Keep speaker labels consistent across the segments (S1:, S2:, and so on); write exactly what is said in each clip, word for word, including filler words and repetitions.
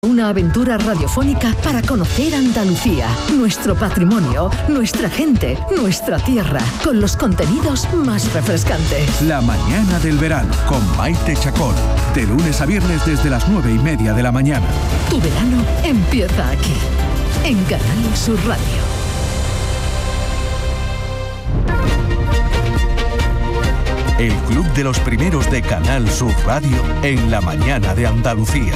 S1: Una aventura radiofónica para conocer Andalucía, nuestro patrimonio, nuestra gente, nuestra tierra, con los contenidos más refrescantes.
S2: La mañana del verano, con Maite Chacón. De lunes a viernes desde las nueve y media de la mañana.
S1: Tu verano empieza aquí, en Canal Sur Radio.
S2: El Club de los Primeros de Canal Sur Radio en la mañana de Andalucía.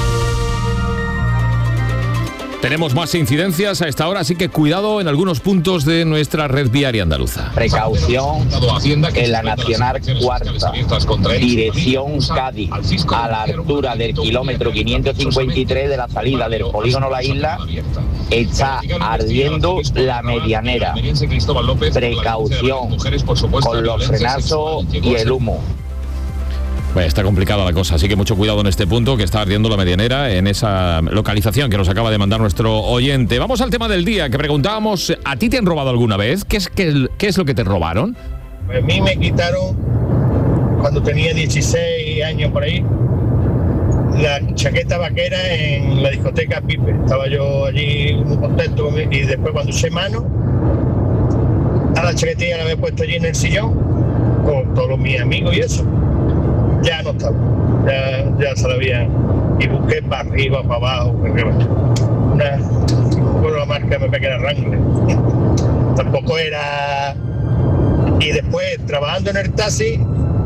S3: Tenemos más incidencias a esta hora, así que cuidado en algunos puntos de nuestra red viaria andaluza.
S4: Precaución en la Nacional Cuarta, dirección Cádiz, a la altura del kilómetro quinientos cincuenta y tres de la salida del polígono La Isla, está ardiendo la medianera. Precaución con los frenazos y el humo.
S3: Bueno, está complicada la cosa, así que mucho cuidado en este punto, que está ardiendo la medianera, en esa localización que nos acaba de mandar nuestro oyente. Vamos al tema del día, que preguntábamos, ¿a ti te han robado alguna vez? ¿Qué es, qué, qué es lo que te robaron?
S5: Pues a mí me quitaron, cuando tenía dieciséis años por ahí, la chaqueta vaquera en la discoteca Pipe. Estaba yo allí muy contento, y después cuando eché mano, a la chaquetilla la había puesto allí en el sillón, con todos mis amigos y eso. Ya no estaba, ya, ya se la había, y busqué para arriba, para abajo, una, con la marca me pegué la Wrangler. Tampoco era. Y después, trabajando en el taxi,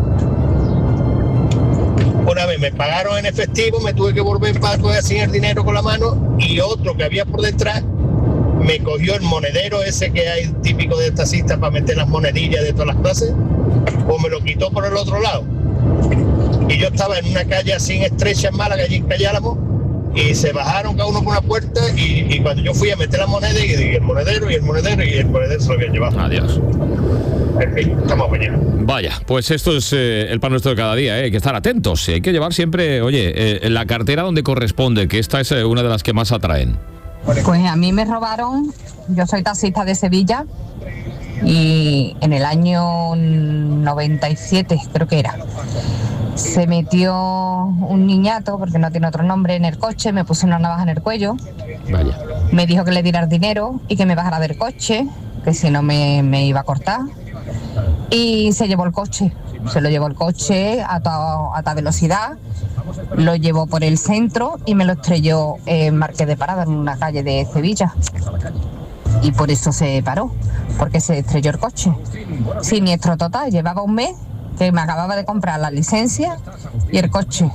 S5: una vez me pagaron en efectivo, me tuve que volver para coger así el dinero con la mano, y otro que había por detrás me cogió el monedero ese que hay típico de taxistas para meter las monedillas de todas las clases, o me lo quitó por el otro lado. Y yo estaba en una calle así estrecha en Málaga, allí en Calle Álamo, y se bajaron cada uno por una puerta, y, y cuando yo fui a meter la moneda, y, y el monedero, y el monedero, y el monedero se lo habían llevado.
S3: Adiós.
S5: En fin, estamos bañados.
S3: Vaya, pues esto es eh, el pan nuestro de cada día, ¿eh? Hay que estar atentos, ¿eh? Hay que llevar siempre, oye, eh, la cartera donde corresponde, que esta es eh, una de las que más atraen.
S6: Pues a mí me robaron, yo soy taxista de Sevilla, y en el año noventa y siete, creo que era, se metió un niñato, porque no tiene otro nombre, en el coche, me puso una navaja en el cuello.
S3: Vaya.
S6: Me dijo que le diera el dinero y que me bajara del coche, que si no me, me iba a cortar. Y se llevó el coche, se lo llevó el coche a toda, a toda velocidad, lo llevó por el centro y me lo estrelló en Marqués de Parada, en una calle de Sevilla. Y por eso se paró, porque se estrelló el coche. Siniestro total, llevaba un mes que me acababa de comprar la licencia y el coche.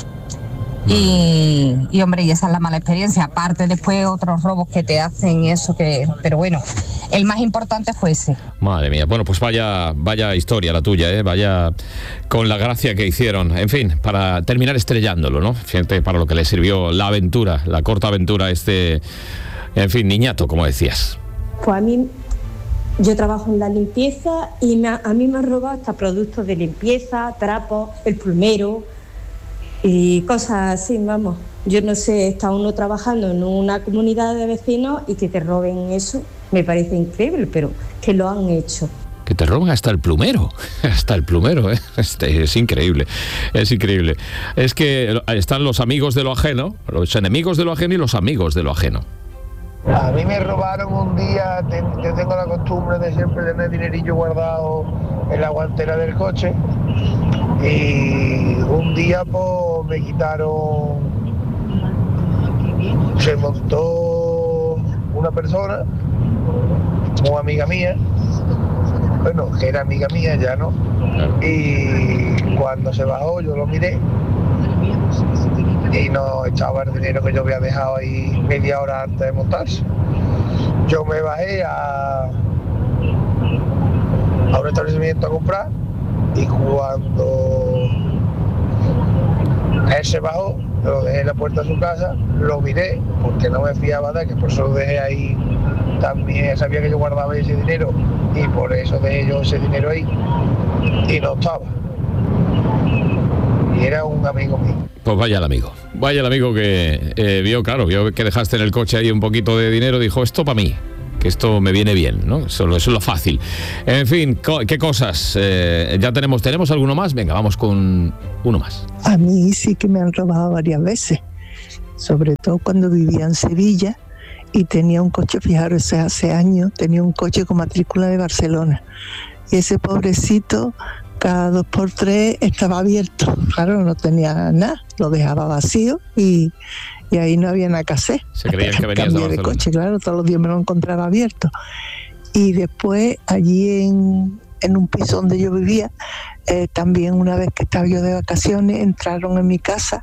S6: Y, y hombre, y esa es la mala experiencia. Aparte después otros robos que te hacen y eso que... Pero bueno, el más importante fue ese.
S3: Madre mía, bueno, pues vaya vaya historia la tuya, ¿eh? Vaya con la gracia que hicieron. En fin, para terminar estrellándolo, ¿no? Fíjate para lo que le sirvió la aventura, la corta aventura este... En fin, niñato, como decías.
S7: Pues a mí... Yo trabajo en la limpieza y me, a mí me han robado hasta productos de limpieza, trapos, el plumero y cosas así, vamos. Yo no sé, está uno trabajando en una comunidad de vecinos y que te roben eso, me parece increíble, pero que lo han hecho.
S3: Que te roban hasta el plumero, hasta el plumero, ¿eh? Este, es increíble, es increíble. Es que están los amigos de lo ajeno, los enemigos de lo ajeno y los amigos de lo ajeno.
S5: A mí me robaron un día, yo tengo la costumbre de siempre tener dinerillo guardado en la guantera del coche, y un día pues me quitaron, se montó una persona, muy amiga mía, bueno, que era amiga mía, ya no, y cuando se bajó yo lo miré, y no echaba el dinero que yo había dejado ahí media hora antes de montarse. Yo me bajé a, a un establecimiento a comprar, y cuando él se bajó, lo dejé en la puerta de su casa, lo miré, porque no me fiaba de que por eso lo dejé ahí. También sabía que yo guardaba ese dinero y por eso dejé yo ese dinero ahí, y no estaba. Y era un amigo mío.
S3: Pues vaya el amigo, vaya el amigo que eh, vio, claro, vio que dejaste en el coche ahí un poquito de dinero, dijo, esto para mí, que esto me viene bien, ¿no? Eso, eso es lo fácil. En fin, co- ¿qué cosas? Eh, ya tenemos, ¿tenemos alguno más? Venga, vamos con uno más.
S8: A mí sí que me han robado varias veces. sobre todo cuando vivía en Sevilla y tenía un coche, fijaros, hace años, tenía un coche con matrícula de Barcelona. Y ese pobrecito, cada dos por tres estaba abierto. Claro, no tenía nada, lo dejaba vacío y, y ahí no había nada que hacer.
S3: Se creían que venías de Barcelona.
S8: de coche, claro, todos los días me lo encontraba abierto. Y después, allí en, en un piso donde yo vivía, eh, también una vez que estaba yo de vacaciones, entraron en mi casa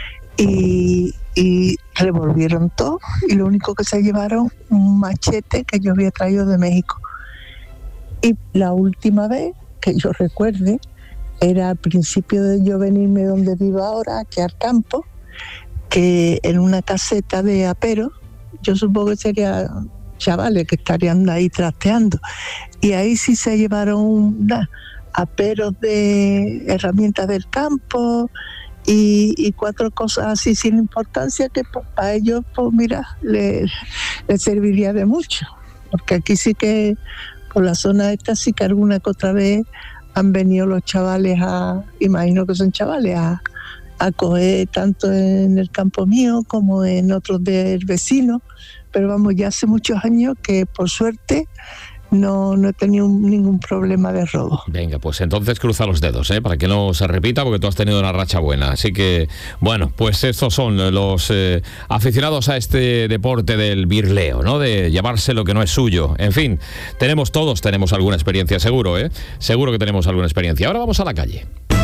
S8: y, y revolvieron todo. Y lo único que se llevaron, un machete que yo había traído de México. Y la última vez que yo recuerde, era al principio de yo venirme donde vivo ahora, aquí al campo, que en una caseta de aperos, yo supongo que sería chavales que estarían ahí trasteando, y ahí sí se llevaron una, aperos de herramientas del campo y, y cuatro cosas así sin importancia que pues, para ellos, pues mira, les le serviría de mucho, porque aquí sí que por la zona esta sí que alguna que otra vez han venido los chavales a, imagino que son chavales, a, a coger tanto en el campo mío como en otros del vecino, pero vamos, ya hace muchos años que por suerte no, no he tenido ningún problema de robo.
S3: Venga, pues entonces cruza los dedos, ¿eh? Para que no se repita, porque tú has tenido una racha buena. Así que, bueno, pues estos son los eh, aficionados a este deporte del birleo, ¿no? De llevarse lo que no es suyo. En fin, tenemos todos, tenemos alguna experiencia, seguro, ¿eh? Seguro que tenemos alguna experiencia. Ahora vamos a la calle.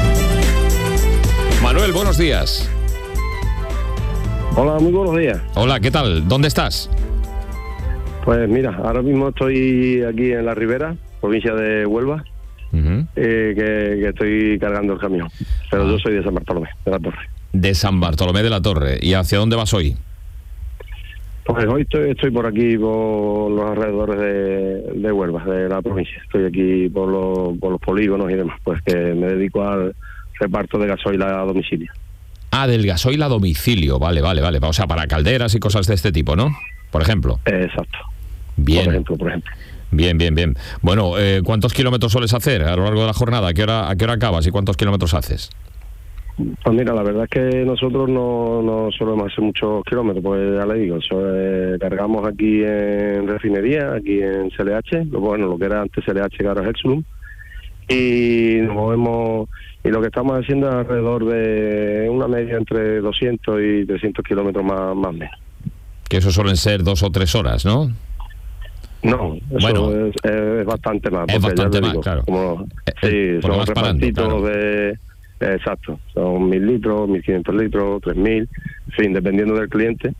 S3: Manuel, buenos días.
S9: Hola, muy buenos días.
S3: Hola, ¿qué tal? ¿Dónde estás?
S9: Pues mira, ahora mismo estoy aquí en la Ribera, provincia de Huelva, uh-huh. eh, que, que estoy cargando el camión. Pero ah. yo soy de San Bartolomé, de la Torre.
S3: De San Bartolomé de la Torre. ¿Y hacia dónde vas hoy?
S9: Pues hoy estoy, estoy por aquí, por los alrededores de, de Huelva, de la provincia. Estoy aquí por los, por los polígonos y demás, pues que me dedico al reparto de gasoil a domicilio.
S3: Ah, del gasoil a domicilio, vale, vale, vale. O sea, para calderas y cosas de este tipo, ¿no? Por ejemplo.
S9: Exacto.
S3: Bien.
S9: Por ejemplo, por ejemplo.
S3: Bien, bien, bien. Bueno, eh, ¿cuántos kilómetros sueles hacer a lo largo de la jornada? ¿A qué hora, a qué hora acabas y cuántos kilómetros haces?
S9: Pues mira, la verdad es que nosotros no, no solemos hacer muchos kilómetros, pues ya le digo, so, eh, cargamos aquí en refinería, aquí en C L H, bueno, lo que era antes C L H, que ahora es Exlum, y nos movemos, y lo que estamos haciendo es alrededor de una media entre doscientos y trescientos kilómetros más más o menos.
S3: Que eso suelen ser dos o tres horas, ¿no?
S9: No, eso bueno, es, es bastante más.
S3: Es bastante más,
S9: digo,
S3: claro.
S9: Como,
S3: eh,
S9: sí, son repartitos
S3: claro.
S9: de... Eh, exacto, son mil litros, mil quinientos litros, tres mil, en fin, dependiendo del cliente,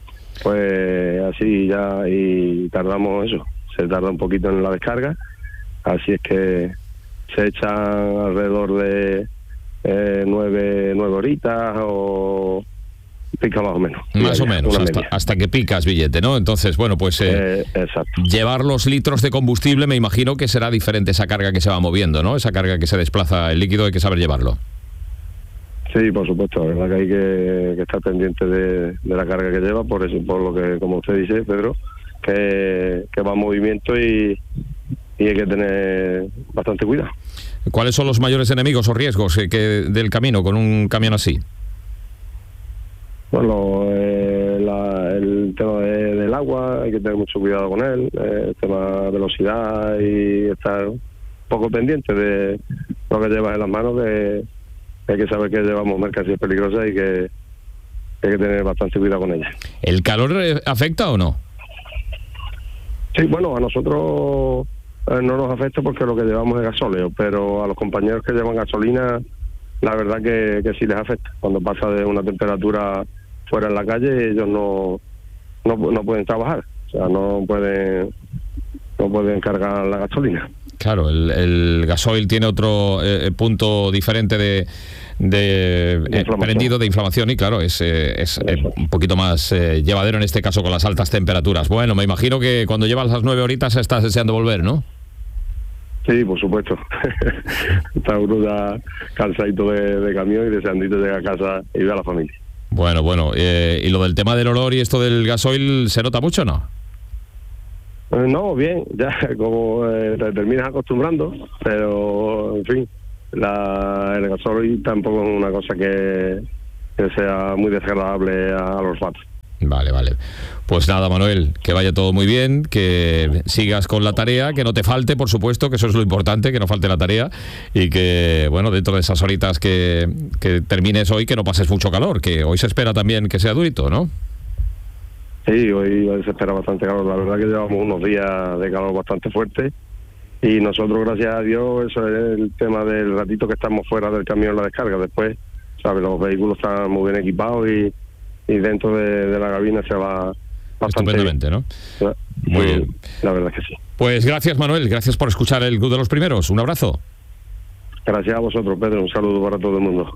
S9: pues así ya, y tardamos eso, se tarda un poquito en la descarga, así es que se echan alrededor de eh, nueve, nueve horitas o... pica más o menos.
S3: Más o menos, hasta, hasta que picas billete, ¿no? Entonces, bueno, pues eh,
S9: eh, exacto.
S3: Llevar los litros de combustible, me imagino que será diferente esa carga que se va moviendo, ¿no? Esa carga que se desplaza el líquido, hay que saber llevarlo.
S9: Sí, por supuesto, la verdad que hay que, que estar pendiente de, de la carga que lleva, por eso, por lo que, como usted dice, Pedro, que, que va en movimiento y, y hay que tener bastante cuidado.
S3: ¿Cuáles son los mayores enemigos o riesgos que, del camino con un camión así?
S9: Bueno, eh, la, el tema de, del agua, hay que tener mucho cuidado con él, eh, el tema de velocidad y estar un poco pendiente de lo que llevas en las manos, que hay que saber que llevamos mercancías peligrosas y que hay que tener bastante cuidado con ellas.
S3: ¿El calor afecta o no?
S9: Sí, bueno, a nosotros eh, no nos afecta porque lo que llevamos es gasóleo, pero a los compañeros que llevan gasolina, la verdad que, que sí les afecta. Cuando pasa de una temperatura fuera en la calle, ellos no, no no pueden trabajar, o sea, no pueden no pueden cargar la gasolina.
S3: Claro, el, el gasoil tiene otro eh, punto diferente de, de, de eh, prendido de inflamación y claro, es, eh, es eh, un poquito más eh, llevadero en este caso con las altas temperaturas. Bueno, me imagino que cuando llevas las nueve horitas estás deseando volver, ¿no?
S9: Sí, por supuesto. Está uno ya cansadito de, de camión y deseandito llegar a casa y ver a la familia.
S3: Bueno, bueno, eh, y lo del tema del olor y esto del gasoil, ¿se nota mucho o no?
S9: Eh, no, bien, ya como eh, te terminas acostumbrando, pero en fin, la, el gasoil tampoco es una cosa que, que sea muy desagradable al olfato.
S3: Vale, vale. Pues nada, Manuel, que vaya todo muy bien, que sigas con la tarea, que no te falte, por supuesto, que eso es lo importante, que no falte la tarea, y que, bueno, dentro de esas horitas que, que termines hoy, que no pases mucho calor, que hoy se espera también que sea durito, ¿no?
S9: Sí, hoy, hoy se espera bastante calor. La verdad que llevamos unos días de calor bastante fuerte, y nosotros, gracias a Dios, eso es el tema del ratito que estamos fuera del camión en la descarga. Después, ¿sabes? Los vehículos están muy bien equipados y y dentro de, de la cabina se va bastante
S3: estupendamente bien, ¿no? Muy bien.
S9: La verdad es que sí.
S3: Pues gracias, Manuel, gracias por escuchar el Club de los Primeros. Un abrazo.
S9: Gracias a vosotros, Pedro. Un saludo para todo el mundo.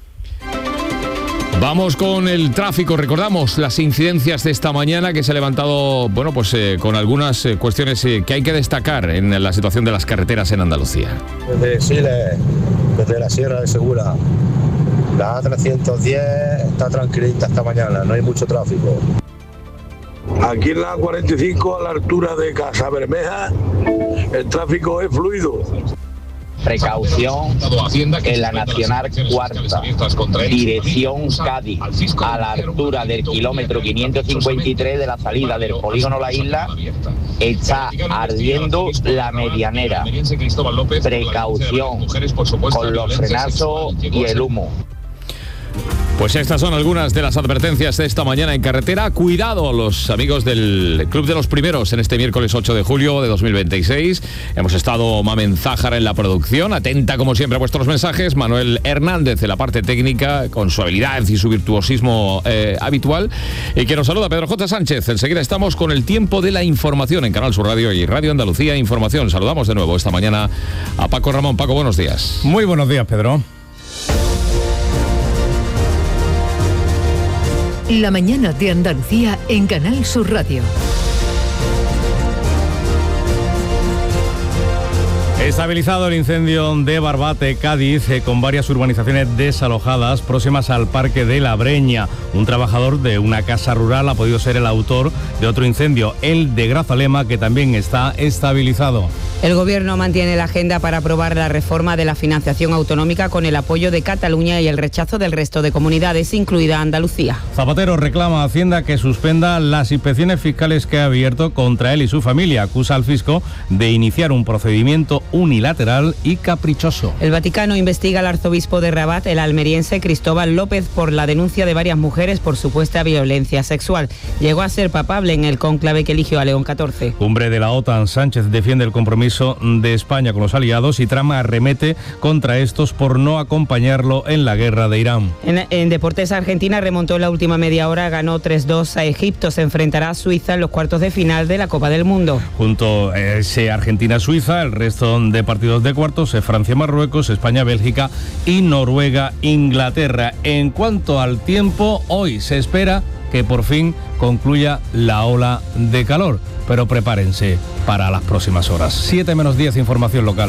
S3: Vamos con el tráfico. Recordamos las incidencias de esta mañana, que se ha levantado, bueno, pues eh, con algunas eh, cuestiones eh, que hay que destacar en la situación de las carreteras en Andalucía.
S10: Desde Siles, desde la Sierra de Segura, la A trescientos diez está tranquilita esta mañana, no hay mucho tráfico.
S11: Aquí en la A cuarenta y cinco, a la altura de Casa Bermeja, el tráfico es fluido.
S4: Precaución en la Nacional Cuarta, dirección Cádiz, a la altura del kilómetro quinientos cincuenta y tres de la salida del polígono La Isla, está ardiendo la medianera. Precaución con los frenazos y el humo.
S3: Pues estas son algunas de las advertencias de esta mañana en carretera. Cuidado, los amigos del Club de los Primeros, en este miércoles ocho de julio de dos mil veintiséis. Hemos estado Mamen Zájara en la producción, atenta como siempre a vuestros mensajes, Manuel Hernández en la parte técnica, con su habilidad y su virtuosismo eh, habitual, y que nos saluda Pedro J. Sánchez. Enseguida estamos con el tiempo de la información en Canal Sur Radio y Radio Andalucía Información. Saludamos de nuevo esta mañana a Paco Ramón. Paco, buenos días.
S12: Muy buenos días, Pedro.
S1: La mañana de Andalucía en Canal Sur Radio.
S12: Estabilizado el incendio de Barbate, Cádiz, eh, con varias urbanizaciones desalojadas próximas al Parque de la Breña. Un trabajador de una casa rural ha podido ser el autor de otro incendio, el de Grazalema, que también está estabilizado.
S13: El Gobierno mantiene la agenda para aprobar la reforma de la financiación autonómica con el apoyo de Cataluña y el rechazo del resto de comunidades, incluida Andalucía.
S12: Zapatero reclama a Hacienda que suspenda las inspecciones fiscales que ha abierto contra él y su familia. Acusa al fisco de iniciar un procedimiento unilateral y caprichoso.
S13: El Vaticano investiga al arzobispo de Rabat, el almeriense Cristóbal López, por la denuncia de varias mujeres por supuesta violencia sexual. Llegó a ser papable en el cónclave que eligió a León catorce.
S12: Cumbre de la OTAN. Sánchez defiende el compromiso de España con los aliados y trama arremete contra estos por no acompañarlo en la guerra de Irán.
S13: En, en deportes, Argentina remontó en la última media hora, ganó tres dos a Egipto. Se enfrentará a Suiza en los cuartos de final de la Copa del Mundo.
S12: Junto a ese Argentina-Suiza, el resto de partidos de cuartos es Francia-Marruecos, España-Bélgica y Noruega-Inglaterra. En cuanto al tiempo, hoy se espera que por fin concluya la ola de calor, pero prepárense para las próximas horas. siete menos diez, información local.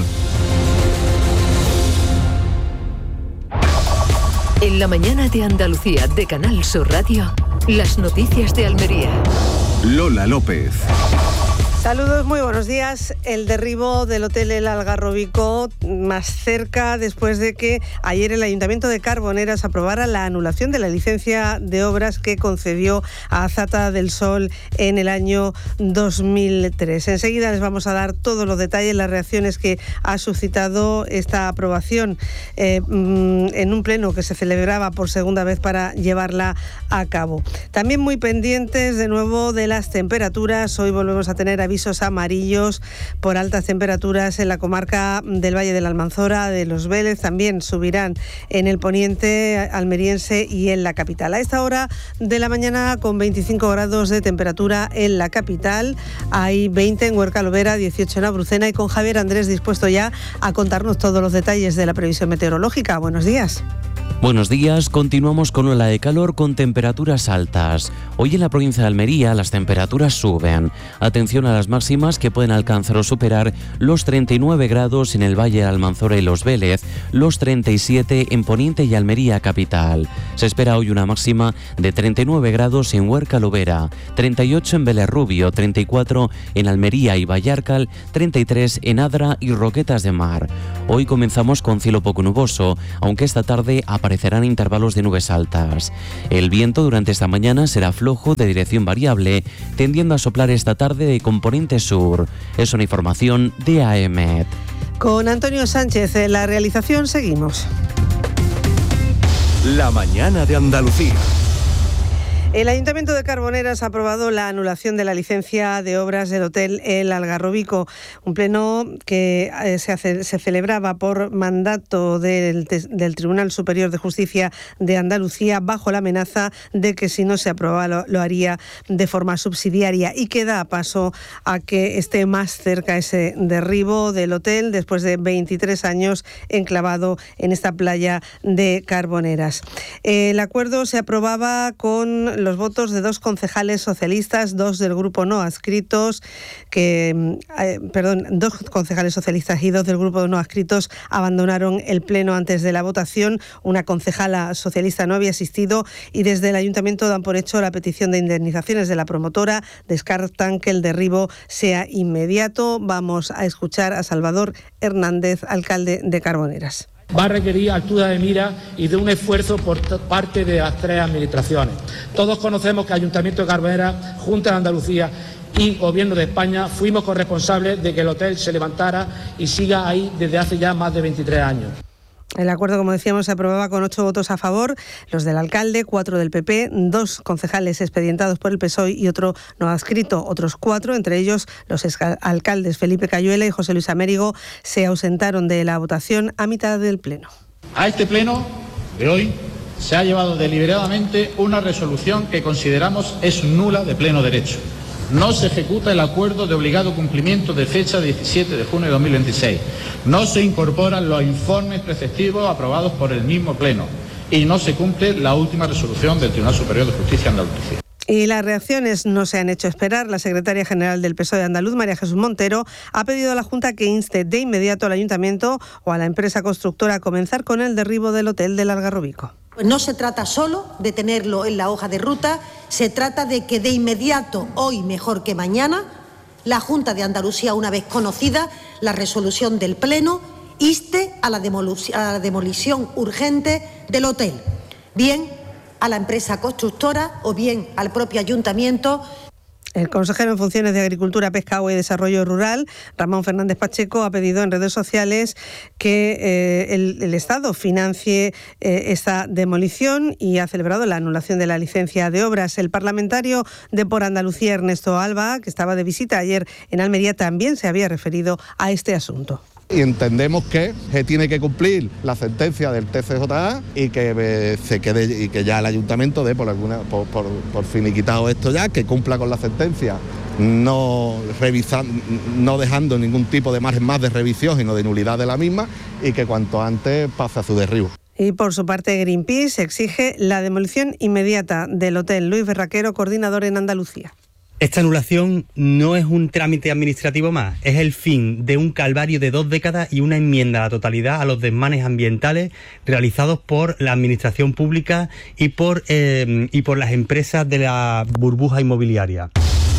S1: En la mañana de Andalucía de Canal Sur Radio, las noticias de Almería.
S2: Lola López.
S14: Saludos, muy buenos días. El derribo del Hotel El Algarrobico más cerca después de que ayer el Ayuntamiento de Carboneras aprobara la anulación de la licencia de obras que concedió a Azata del Sol en el año dos mil tres. Enseguida les vamos a dar todos los detalles, las reacciones que ha suscitado esta aprobación eh, en un pleno que se celebraba por segunda vez para llevarla a cabo. También muy pendientes de nuevo de las temperaturas. Hoy volvemos a tener avisos amarillos por altas temperaturas en la comarca del Valle de la Almanzora, de Los Vélez. También subirán en el poniente almeriense y en la capital. A esta hora de la mañana, con veinticinco grados de temperatura en la capital, hay veinte en Huerca Lovera, dieciocho en Abrucena, y con Javier Andrés dispuesto ya a contarnos todos los detalles de la previsión meteorológica. Buenos días.
S15: Buenos días, continuamos con ola de calor con temperaturas altas. Hoy en la provincia de Almería las temperaturas suben. Atención a las máximas que pueden alcanzar o superar los treinta y nueve grados en el Valle de Almanzora y Los Vélez, los treinta y siete en Poniente y Almería capital. Se espera hoy una máxima de treinta y nueve grados en Huerca Lovera, treinta y ocho en Vélez Rubio, treinta y cuatro en Almería y Vallarcal, treinta y tres en Adra y Roquetas de Mar. Hoy comenzamos con cielo poco nuboso, aunque esta tarde aparece aparecerán intervalos de nubes altas. El viento durante esta mañana será flojo de dirección variable, tendiendo a soplar esta tarde de componente sur. Es una información de AEMET.
S14: Con Antonio Sánchez en la realización seguimos.
S2: La mañana de Andalucía.
S14: El Ayuntamiento de Carboneras ha aprobado la anulación de la licencia de obras del Hotel El Algarrobico, un pleno que se, hace, se celebraba por mandato del, del Tribunal Superior de Justicia de Andalucía bajo la amenaza de que si no se aprobaba lo, lo haría de forma subsidiaria, y que da paso a que esté más cerca ese derribo del hotel después de veintitrés años enclavado en esta playa de Carboneras. El acuerdo se aprobaba con los votos de dos concejales socialistas, dos del grupo no adscritos, que, eh, perdón, dos concejales socialistas y dos del grupo no adscritos abandonaron el pleno antes de la votación. Una concejala socialista no había asistido y desde el ayuntamiento dan por hecho la petición de indemnizaciones de la promotora. Descartan que el derribo sea inmediato. Vamos a escuchar a Salvador Hernández, alcalde de Carboneras.
S16: Va a requerir altura de mira y de un esfuerzo por parte de las tres administraciones. Todos conocemos que Ayuntamiento de Carboneras, Junta de Andalucía y Gobierno de España fuimos corresponsables de que el hotel se levantara y siga ahí desde hace ya más de veintitrés años.
S14: El acuerdo, como decíamos, se aprobaba con ocho votos a favor, los del alcalde, cuatro del P P, dos concejales expedientados por el P S O E y otro no adscrito. Otros cuatro, entre ellos los alcaldes Felipe Cayuela y José Luis Amérigo, se ausentaron de la votación a mitad del pleno.
S17: A este pleno de hoy se ha llevado deliberadamente una resolución que consideramos es nula de pleno derecho. No se ejecuta el acuerdo de obligado cumplimiento de fecha diecisiete de junio de dos mil veintiséis. No se incorporan los informes preceptivos aprobados por el mismo pleno. Y no se cumple la última resolución del Tribunal Superior de Justicia de Andalucía.
S14: Y las reacciones no se han hecho esperar. La secretaria general del P S O E de Andaluz, María Jesús Montero, ha pedido a la Junta que inste de inmediato al Ayuntamiento o a la empresa constructora a comenzar con el derribo del Hotel del Algarrobico.
S18: Pues no se trata solo de tenerlo en la hoja de ruta, se trata de que de inmediato, hoy mejor que mañana, la Junta de Andalucía, una vez conocida la resolución del Pleno, inste a la, demolición, a la demolición urgente del hotel, bien a la empresa constructora o bien al propio Ayuntamiento.
S14: El consejero en funciones de Agricultura, Pesca, Agua y Desarrollo Rural, Ramón Fernández Pacheco, ha pedido en redes sociales que eh, el, el Estado financie eh, esta demolición y ha celebrado la anulación de la licencia de obras. El parlamentario de Por Andalucía, Ernesto Alba, que estaba de visita ayer en Almería, también se había referido a este asunto.
S19: Y entendemos que se tiene que cumplir la sentencia del T C J A y que eh, se quede y que ya el ayuntamiento dé por alguna por, por, por finiquitado esto ya, que cumpla con la sentencia, no revisando, no dejando ningún tipo de margen más de revisión, sino de nulidad de la misma, y que cuanto antes pase a su derribo.
S14: Y por su parte, Greenpeace exige la demolición inmediata del hotel. Luis Berraquero, coordinador en Andalucía.
S20: Esta anulación no es un trámite administrativo más, es el fin de un calvario de dos décadas y una enmienda a la totalidad a los desmanes ambientales realizados por la administración pública y por, eh, y por las empresas de la burbuja inmobiliaria.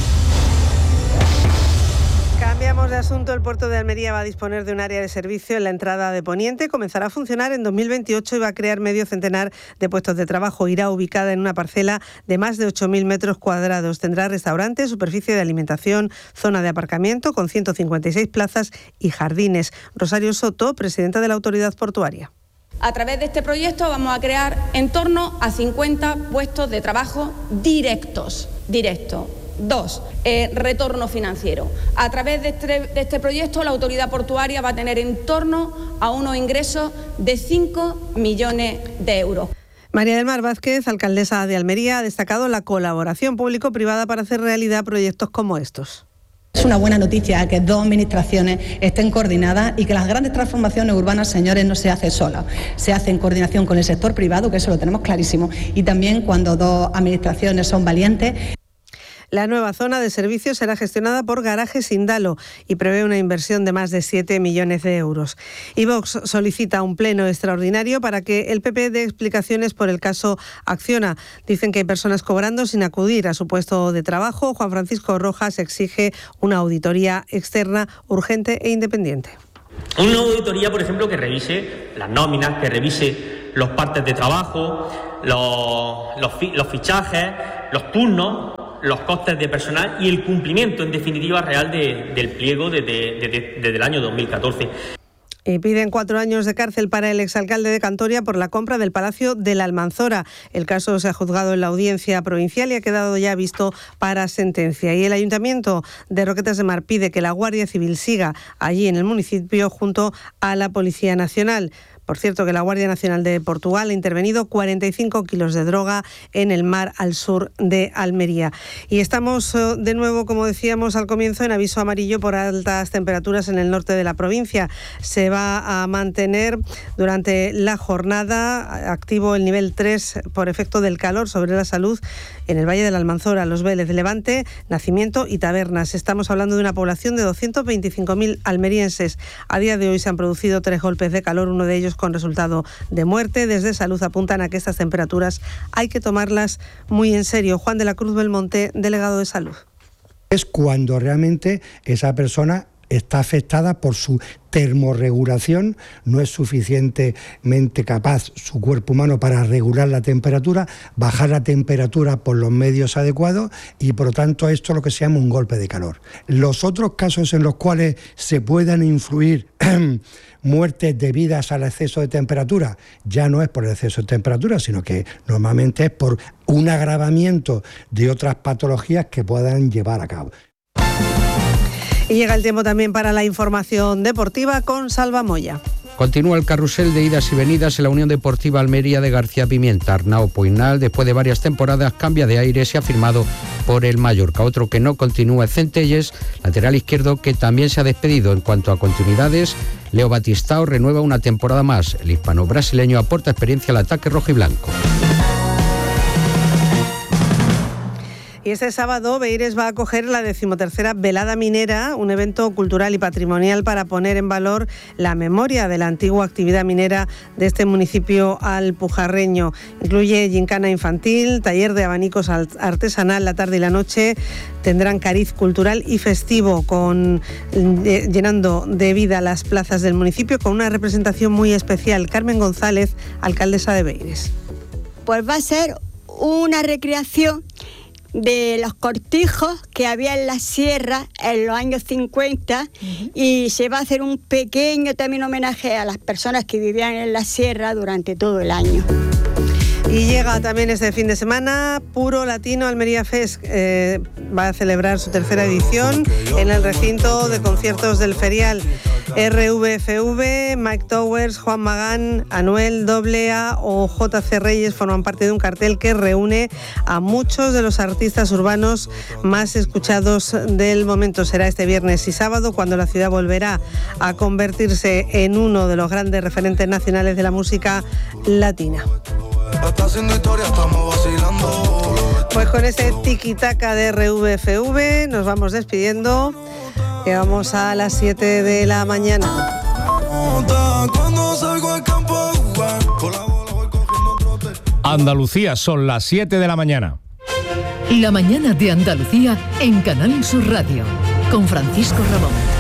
S14: Cambiamos de asunto. El puerto de Almería va a disponer de un área de servicio en la entrada de Poniente. Comenzará a funcionar en dos mil veintiocho y va a crear medio centenar de puestos de trabajo. Irá ubicada en una parcela de más de ocho mil metros cuadrados. Tendrá restaurante, superficie de alimentación, zona de aparcamiento con ciento cincuenta y seis plazas y jardines. Rosario Soto, presidenta de la Autoridad Portuaria.
S21: A través de este proyecto vamos a crear en torno a cincuenta puestos de trabajo directos. directos. Dos, eh, retorno financiero. A través de este, de este proyecto, la Autoridad Portuaria va a tener en torno a unos ingresos de cinco millones de euros.
S14: María del Mar Vázquez, alcaldesa de Almería, ha destacado la colaboración público-privada para hacer realidad proyectos como estos.
S22: Es una buena noticia que dos administraciones estén coordinadas y que las grandes transformaciones urbanas, señores, no se hacen solas. Se hace en coordinación con el sector privado, que eso lo tenemos clarísimo, y también cuando dos administraciones son valientes.
S14: La nueva zona de servicios será gestionada por Garajes Indalo y prevé una inversión de más de siete millones de euros. Y Vox solicita un pleno extraordinario para que el P P dé explicaciones por el caso Acciona. Dicen que hay personas cobrando sin acudir a su puesto de trabajo. Juan Francisco Rojas exige una auditoría externa urgente e independiente.
S23: Una auditoría, por ejemplo, que revise las nóminas, que revise
S6: los partes de trabajo, los, los, fi, los fichajes, los turnos, los costes de personal y el cumplimiento, en definitiva, real de, del pliego desde, desde, desde el año dos mil catorce.
S14: Y piden cuatro años de cárcel para el exalcalde de Cantoria por la compra del Palacio de la Almanzora. El caso se ha juzgado en la audiencia provincial y ha quedado ya visto para sentencia. Y el Ayuntamiento de Roquetas de Mar pide que la Guardia Civil siga allí en el municipio junto a la Policía Nacional. Por cierto, que la Guardia Nacional de Portugal ha intervenido cuarenta y cinco kilos de droga en el mar al sur de Almería. Y estamos de nuevo, como decíamos al comienzo, en aviso amarillo por altas temperaturas en el norte de la provincia. Se va a mantener durante la jornada activo el nivel tres por efecto del calor sobre la salud en el Valle de la Almanzora, Los Vélez, Levante, Nacimiento y Tabernas. Estamos hablando de una población de doscientos veinticinco mil almerienses. A día de hoy se han producido tres golpes de calor, uno de ellos con resultado de muerte. Desde Salud apuntan a que estas temperaturas hay que tomarlas muy en serio. Juan de la Cruz Belmonte, delegado de Salud.
S7: Es cuando realmente esa persona está afectada por su termorregulación, no es suficientemente capaz su cuerpo humano para regular la temperatura, bajar la temperatura por los medios adecuados y por lo tanto esto es lo que se llama un golpe de calor. Los otros casos en los cuales se puedan influir muertes debidas al exceso de temperatura, ya no es por el exceso de temperatura, sino que normalmente es por un agravamiento de otras patologías que puedan llevar a cabo.
S14: Y llega el tiempo también para la información deportiva con Salva Moya.
S23: Continúa el carrusel de idas y venidas en la Unión Deportiva Almería de García Pimienta. Arnau Poinal, después de varias temporadas, cambia de aire y se ha firmado por el Mallorca. Otro que no continúa es Centelles, lateral izquierdo, que también se ha despedido. En cuanto a continuidades, Leo Batistao renueva una temporada más. El hispano-brasileño aporta experiencia al ataque rojo y blanco.
S14: Y este sábado Beires va a acoger la decimotercera Velada Minera, un evento cultural y patrimonial para poner en valor la memoria de la antigua actividad minera de este municipio alpujarreño. Incluye gincana infantil, taller de abanicos artesanal la tarde y la noche. Tendrán cariz cultural y festivo, con llenando de vida las plazas del municipio con una representación muy especial. Carmen González, alcaldesa de Beires.
S24: Pues va a ser una recreación de los cortijos que había en la sierra en los años cincuenta, uh-huh. Y se va a hacer un pequeño también homenaje a las personas que vivían en la sierra durante todo el año.
S14: Y llega también este fin de semana Puro Latino Almería Fest. Eh, va a celebrar su tercera edición en el recinto de conciertos del Ferial. R V F V, Mike Towers, Juan Magán, Anuel A A o J C Reyes forman parte de un cartel que reúne a muchos de los artistas urbanos más escuchados del momento. Será este viernes y sábado cuando la ciudad volverá a convertirse en uno de los grandes referentes nacionales de la música latina. Pues con ese tiki-taka de R V F V nos vamos despidiendo. Llegamos a las siete de la mañana.
S12: Andalucía, son las siete de la mañana.
S1: La mañana de Andalucía en Canal Sur Radio, con Francisco Ramón.